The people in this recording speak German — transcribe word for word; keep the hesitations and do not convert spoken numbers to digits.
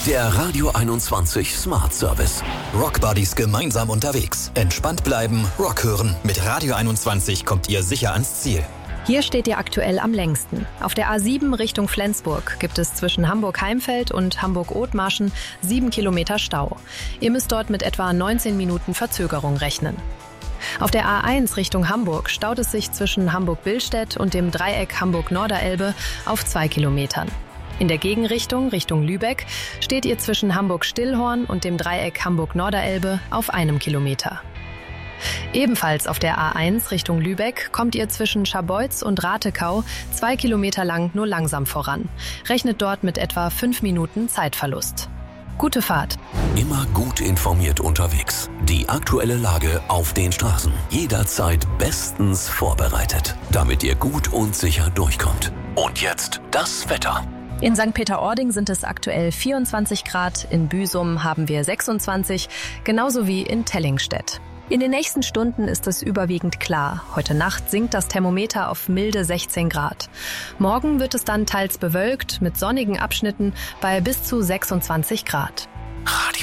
Der Radio einundzwanzig Smart Service. Rockbuddies gemeinsam unterwegs. Entspannt bleiben, Rock hören. Mit Radio einundzwanzig kommt ihr sicher ans Ziel. Hier steht ihr aktuell am längsten. Auf der A sieben Richtung Flensburg gibt es zwischen Hamburg-Heimfeld und Hamburg-Othmarschen sieben Kilometer Stau. Ihr müsst dort mit etwa neunzehn Minuten Verzögerung rechnen. Auf der A eins Richtung Hamburg staut es sich zwischen Hamburg-Billstedt und dem Dreieck Hamburg-Norderelbe auf zwei Kilometern. In der Gegenrichtung, Richtung Lübeck, steht ihr zwischen Hamburg-Stillhorn und dem Dreieck Hamburg-Norderelbe auf einem Kilometer. Ebenfalls auf der A eins Richtung Lübeck kommt ihr zwischen Scharbeutz und Ratekau zwei Kilometer lang nur langsam voran. Rechnet dort mit etwa fünf Minuten Zeitverlust. Gute Fahrt. Immer gut informiert unterwegs. Die aktuelle Lage auf den Straßen. Jederzeit bestens vorbereitet, damit ihr gut und sicher durchkommt. Und jetzt das Wetter. In Sankt Peter-Ording sind es aktuell vierundzwanzig Grad, in Büsum haben wir sechsundzwanzig, genauso wie in Tellingstedt. In den nächsten Stunden ist es überwiegend klar. Heute Nacht sinkt das Thermometer auf milde sechzehn Grad. Morgen wird es dann teils bewölkt mit sonnigen Abschnitten bei bis zu sechsundzwanzig Grad.